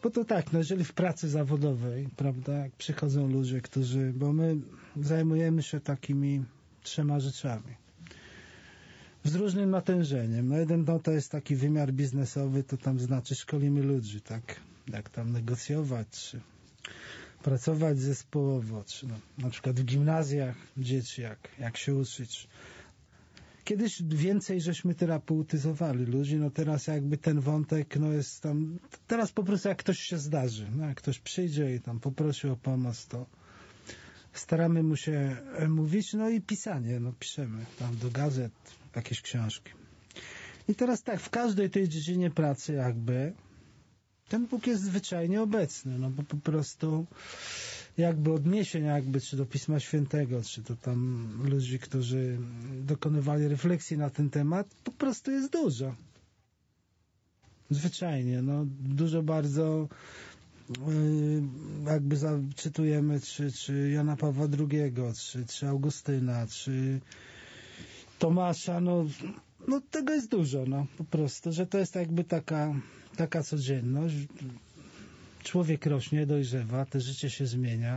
Bo to tak, no jeżeli w pracy zawodowej, prawda, jak przychodzą ludzie, bo my zajmujemy się takimi 3 rzeczami. Z różnym natężeniem. No jeden to jest taki wymiar biznesowy, to tam znaczy szkolimy ludzi, tak? Jak tam negocjować, czy pracować zespołowo, czy na przykład w gimnazjach dzieci, jak się uczyć. Kiedyś więcej żeśmy terapeutyzowali ludzi, no teraz jakby ten wątek, no jest tam, teraz po prostu jak ktoś się zdarzy, no jak ktoś przyjdzie i tam poprosi o pomoc, to staramy mu się mówić, no i pisanie, no piszemy tam do gazet jakieś książki. I teraz tak, w każdej tej dziedzinie pracy jakby ten Bóg jest zwyczajnie obecny, no bo po prostu jakby odniesień jakby, czy do Pisma Świętego, czy to tam ludzi, którzy dokonywali refleksji na ten temat, po prostu jest dużo. Zwyczajnie, no dużo bardzo jakby czytujemy czy Jana Pawła II, czy Augustyna, czy Tomasza, no tego jest dużo, no po prostu, że to jest jakby taka codzienność. Człowiek rośnie, dojrzewa, te życie się zmienia.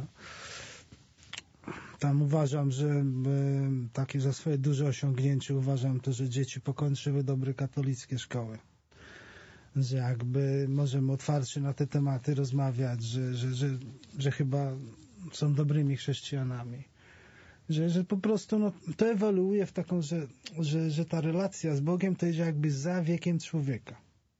Tam uważam, że takie za swoje duże osiągnięcie uważam to, że dzieci pokończyły dobre katolickie szkoły. Że jakby możemy otwarcie na te tematy rozmawiać, że chyba są dobrymi chrześcijanami. Że po prostu no, to ewoluuje w taką, że ta relacja z Bogiem to jest jakby za wiekiem człowieka.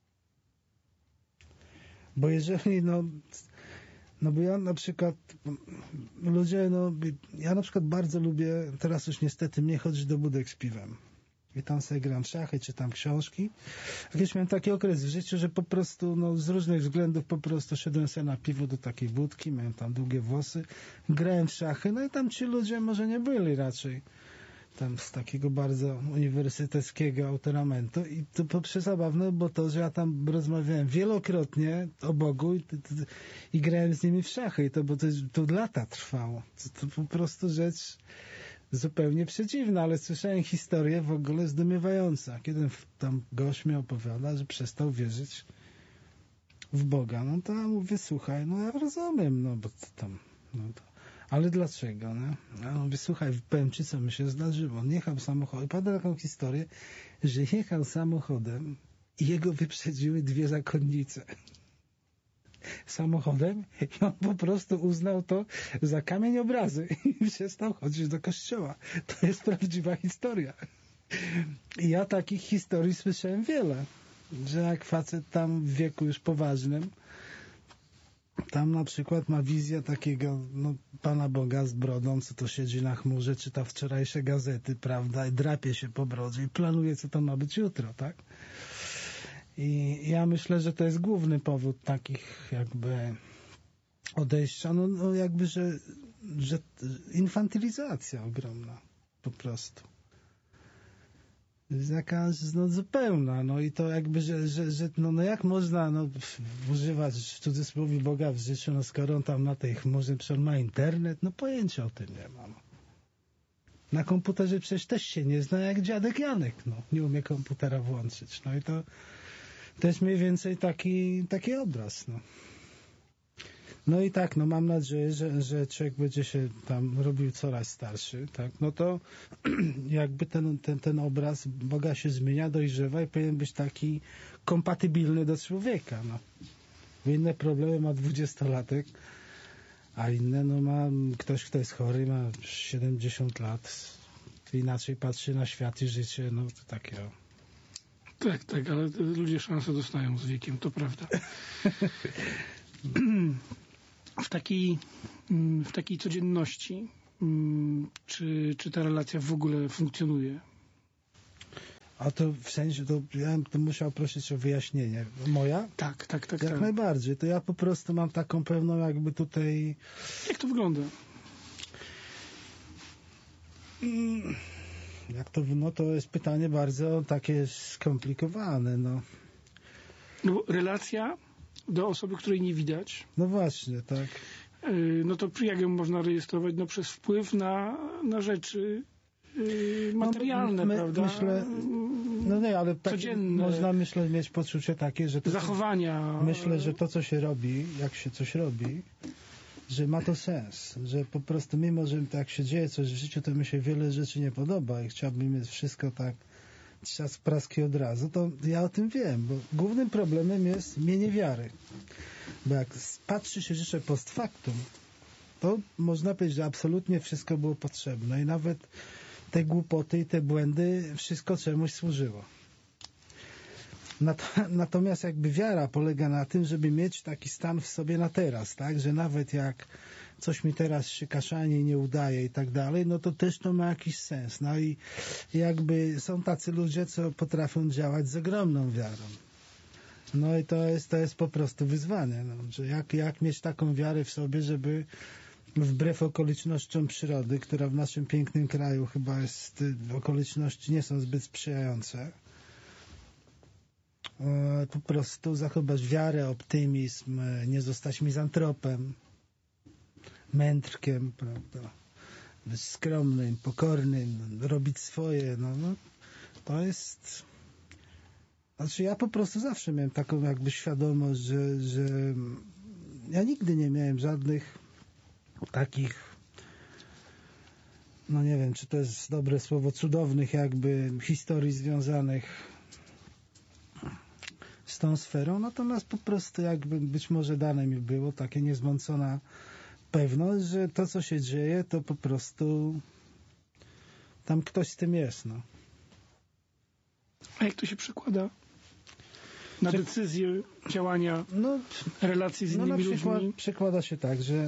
Bo jeżeli, no bo ja na przykład, ludzie, ja na przykład bardzo lubię, teraz już niestety mnie chodzić do budek z piwem. I tam sobie gram w szachy, czytam książki. Kiedyś miałem taki okres w życiu, że po prostu, z różnych względów po prostu szedłem sobie na piwo do takiej budki, miałem tam długie włosy, grałem w szachy, no i tam ci ludzie może nie byli raczej tam z takiego bardzo uniwersyteckiego autoramentu i to przezabawne, bo to, że ja tam rozmawiałem wielokrotnie o Bogu i grałem z nimi w szachy, bo to lata trwało. To po prostu rzecz zupełnie przeciwna, ale słyszałem historię w ogóle zdumiewająca. Kiedy tam gość mi opowiada, że przestał wierzyć w Boga. No to ja mówię, słuchaj, no ja rozumiem, bo to tam, ale dlaczego, nie? Ja mówię, słuchaj, powiem ci, co mi się zdarzyło. On jechał samochodem, pada taką historię, że jechał samochodem i jego wyprzedziły 2 zakonnice. Samochodem i on po prostu uznał to za kamień obrazy i przestał chodzić do kościoła. To jest prawdziwa historia. I ja takich historii słyszałem wiele, że jak facet tam w wieku już poważnym tam na przykład ma wizję takiego Pana Boga z brodą, co to siedzi na chmurze, czyta wczorajsze gazety, prawda, i drapie się po brodzie i planuje, co to ma być jutro, tak? I ja myślę, że to jest główny powód takich jakby odejścia, jakby, że infantylizacja ogromna po prostu. Jest jakaś zupełna, i to jakby, że jak można używać w cudzysłowie Boga w życiu, skoro on tam na tej chmurze, przecież on ma internet, pojęcia o tym nie ma. Na komputerze przecież też się nie zna, jak dziadek Janek, nie umie komputera włączyć. I to jest mniej więcej taki obraz, No i tak, mam nadzieję, że człowiek będzie się tam robił coraz starszy, tak? To jakby ten obraz Boga się zmienia, dojrzewa i powinien być taki kompatybilny do człowieka, Bo inne problemy ma 20-latek, a inne, ma ktoś, kto jest chory, ma 70 lat, inaczej patrzy na świat i życie, to takie Tak, ale ludzie szansę dostają z wiekiem, to prawda. W takiej codzienności czy ta relacja w ogóle funkcjonuje? A to w sensie, ja bym to musiał prosić o wyjaśnienie. Moja? Tak. Jak najbardziej. To ja po prostu mam taką pewną jakby tutaj... Jak to wygląda? Jak to, to jest pytanie bardzo takie skomplikowane, No bo relacja do osoby, której nie widać. No właśnie, tak. To jak ją można rejestrować? Przez wpływ na rzeczy materialne, prawda? Myślę, No nie, ale tak codzienne można, myślę, mieć poczucie takie, że zachowania. Myślę, że to, co się robi, jak się coś robi, że ma to sens, że po prostu mimo, że tak się dzieje coś w życiu, to mi się wiele rzeczy nie podoba i chciałbym mieć wszystko tak czas praski od razu, to ja o tym wiem, bo głównym problemem jest mienie wiary. Bo jak patrzy się rzeczy post factum, to można powiedzieć, że absolutnie wszystko było potrzebne i nawet te głupoty i te błędy, wszystko czemuś służyło. Natomiast jakby wiara polega na tym, żeby mieć taki stan w sobie na teraz, tak, że nawet jak coś mi teraz się kaszanie nie udaje i tak dalej, no to też to ma jakiś sens. No i jakby są tacy ludzie, co potrafią działać z ogromną wiarą. No i to jest po prostu wyzwanie, no, że jak mieć taką wiarę w sobie, żeby wbrew okolicznościom przyrody, która w naszym pięknym kraju chyba jest, okoliczności nie są zbyt sprzyjające, po prostu zachować wiarę, optymizm, nie zostać mizantropem, mędrkiem, prawda? Być skromnym, pokornym, robić swoje, no, to jest... Znaczy ja po prostu zawsze miałem taką jakby świadomość, że ja nigdy nie miałem żadnych takich, no nie wiem, czy to jest dobre słowo, cudownych jakby historii związanych z tą sferą, natomiast po prostu jakby być może dane mi było takie niezmącona pewność, że to, co się dzieje, to po prostu tam ktoś z tym jest, no. A jak to się przekłada na decyzje, działania, relacje z innymi ludźmi? Przekłada się tak, że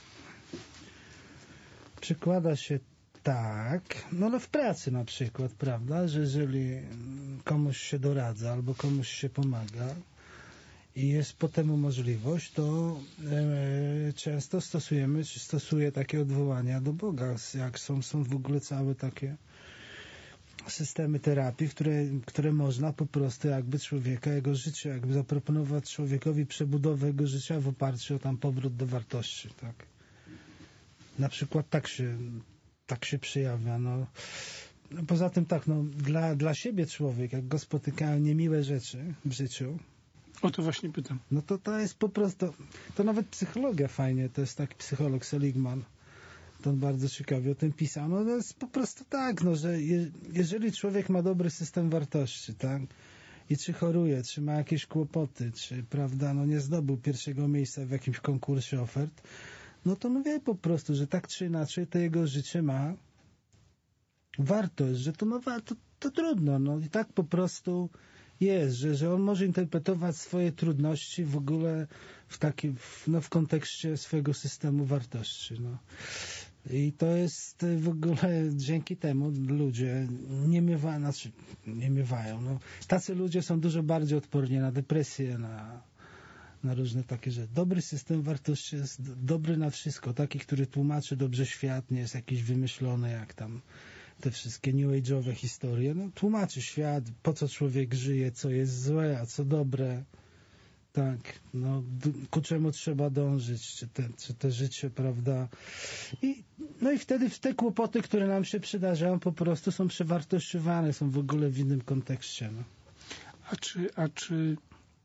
no w pracy na przykład, prawda, że jeżeli komuś się doradza albo komuś się pomaga i jest po temu możliwość, to często stosuję takie odwołania do Boga, jak są w ogóle całe takie systemy terapii, które można po prostu jakby człowieka, jego życie, jakby zaproponować człowiekowi przebudowę jego życia w oparciu o tam powrót do wartości, tak. Na przykład tak się przejawia, no. Poza tym tak, no, dla siebie człowiek, jak go spotykają niemiłe rzeczy w życiu, o to właśnie pytam. No to jest po prostu, to nawet psychologia fajnie, to jest taki psycholog Seligman, to on bardzo ciekawie o tym pisał, no to jest po prostu tak, no, że jeżeli człowiek ma dobry system wartości, tak, i czy choruje, czy ma jakieś kłopoty, czy, prawda, no nie zdobył pierwszego miejsca w jakimś konkursie ofert, no to wie po prostu, że tak czy inaczej to jego życie ma wartość, że to ma to trudno, no i tak po prostu jest, że on może interpretować swoje trudności w ogóle w kontekście swojego systemu wartości, no. I to jest w ogóle dzięki temu ludzie nie miewają, no. Tacy ludzie są dużo bardziej odporni na depresję, na różne takie rzeczy. Dobry system wartości jest dobry na wszystko, taki, który tłumaczy dobrze świat, nie jest jakiś wymyślony jak tam te wszystkie new age'owe historie, no, tłumaczy świat, po co człowiek żyje, co jest złe, a co dobre, tak, no, ku czemu trzeba dążyć, czy te życie, prawda, no i wtedy te kłopoty, które nam się przydarzają, po prostu są przewartościowane, są w ogóle w innym kontekście, no. A czy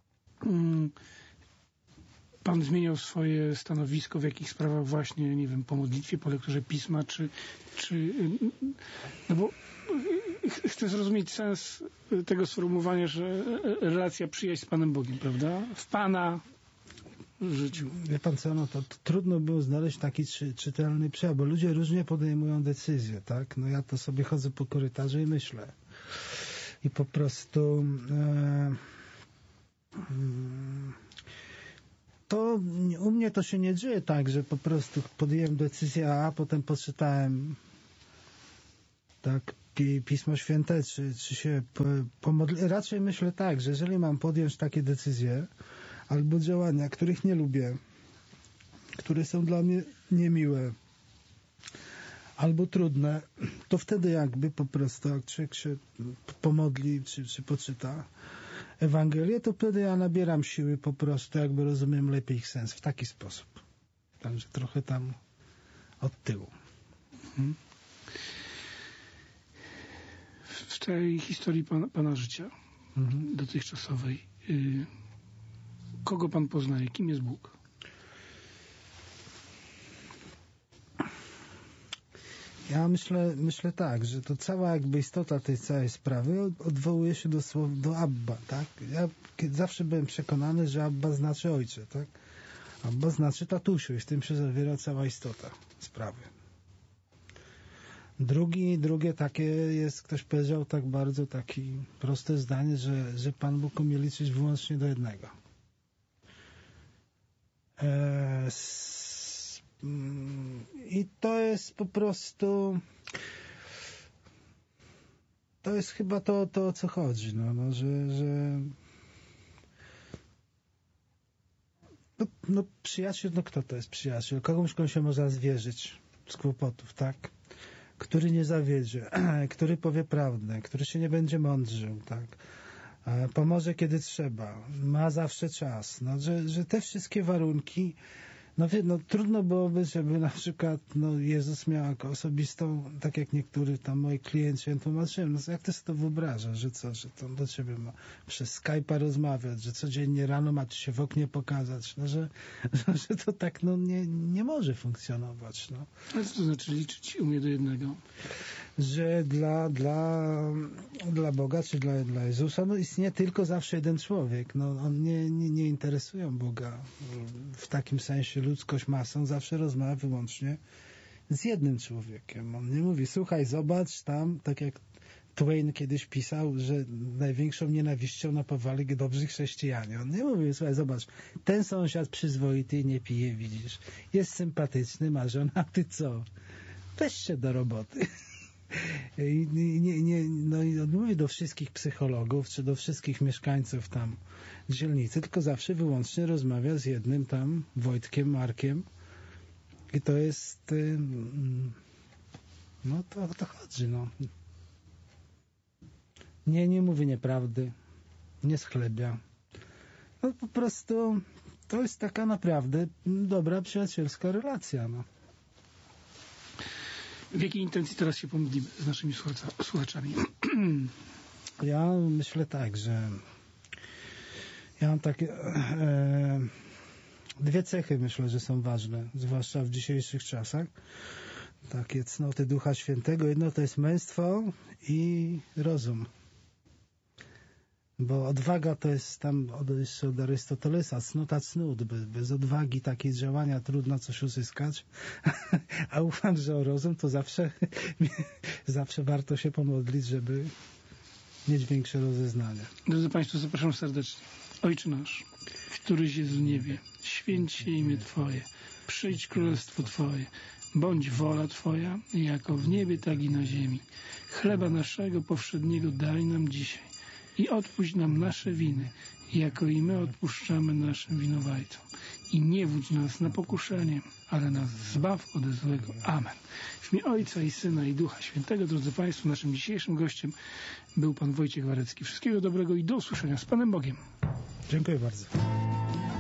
Pan zmieniał swoje stanowisko w jakich sprawach właśnie, nie wiem, po modlitwie, po lekturze pisma, no bo chcę zrozumieć sens tego sformułowania, że relacja, przyjaźń z Panem Bogiem, prawda? W Pana życiu. Wie Pan co, no to trudno było znaleźć taki czytelny przejaw, bo ludzie różnie podejmują decyzje, tak? No ja to sobie chodzę po korytarzu i myślę. I po prostu to u mnie to się nie dzieje tak, że po prostu podjąłem decyzję A, potem poczytałem tak Pismo Święte, czy się pomodliłem. Raczej myślę tak, że jeżeli mam podjąć takie decyzje albo działania, których nie lubię, które są dla mnie niemiłe albo trudne, to wtedy jakby po prostu, jak człowiek się pomodli, czy poczyta Ewangelię, to wtedy ja nabieram siły po prostu, jakby rozumiem lepiej ich sens w taki sposób. Także trochę tam od tyłu. tej historii pana życia dotychczasowej, kogo pan poznaje? Kim jest Bóg? Ja myślę tak, że to cała jakby istota tej całej sprawy odwołuje się do Abba, tak? Ja zawsze byłem przekonany, że Abba znaczy ojcze, tak? Abba znaczy tatusiu i w tym się zawiera cała istota sprawy. Drugie takie jest, ktoś powiedział tak bardzo takie proste zdanie, że Pan Bóg umie liczyć wyłącznie do jednego. I to jest po prostu, to jest chyba to o co chodzi, że przyjaciel, kto to jest przyjaciel? Komu się można zwierzyć z kłopotów, tak? Który nie zawiedzie, który powie prawdę, który się nie będzie mądrzył, tak? Pomoże kiedy trzeba, ma zawsze czas, że te wszystkie warunki, trudno byłoby, żeby na przykład Jezus miał jako osobistą, tak jak niektórzy tam moi klienci, ja tłumaczyłem, jak ty sobie to wyobrażasz, że to do ciebie ma przez Skype'a rozmawiać, że codziennie rano ma ci się w oknie pokazać, że to tak nie może funkcjonować. Ale co to znaczy liczyć umie do jednego? Że dla Boga, czy dla Jezusa, istnieje tylko zawsze jeden człowiek. On nie interesują Boga w takim sensie ludzkość masą, zawsze rozmawia wyłącznie z jednym człowiekiem. On nie mówi, słuchaj, zobacz tam, tak jak Twain kiedyś pisał, że największą nienawiścią napawali dobrzy chrześcijanie. On nie mówi, słuchaj, zobacz, ten sąsiad przyzwoity nie pije, widzisz, jest sympatyczny, ma żonę, a ty co? Weź się do roboty. I on mówi do wszystkich psychologów, czy do wszystkich mieszkańców tam dzielnicy, tylko zawsze wyłącznie rozmawia z jednym tam Wojtkiem, Markiem. I to jest to o to chodzi, Nie mówi nieprawdy, nie schlebia. Po prostu to jest taka naprawdę dobra, przyjacielska relacja, W jakiej intencji teraz się pomodlimy z naszymi słuchaczami? Ja myślę tak, że ja mam takie dwie cechy, myślę, że są ważne, zwłaszcza w dzisiejszych czasach. Takie cnoty Ducha Świętego. Jedno to jest męstwo i rozum. Bo odwaga to jest tam jeszcze od Arystotelesa, cnota cnót. Bez odwagi takiej działania trudno coś uzyskać. A ufam, że o rozum to zawsze warto się pomodlić, żeby mieć większe rozeznanie. Drodzy Państwo, zapraszam serdecznie. Ojcze nasz, któryś jest w niebie, święć się imię Twoje, przyjdź królestwo Twoje, bądź wola Twoja, jako w niebie, tak i na ziemi. Chleba naszego powszedniego daj nam dzisiaj i odpuść nam nasze winy, jako i my odpuszczamy naszym winowajcom. I nie wódź nas na pokuszenie, ale nas zbaw ode złego. Amen. W imię Ojca i Syna i Ducha Świętego, drodzy Państwo, naszym dzisiejszym gościem był Pan Wojciech Warecki. Wszystkiego dobrego i do usłyszenia z Panem Bogiem. Dziękuję bardzo.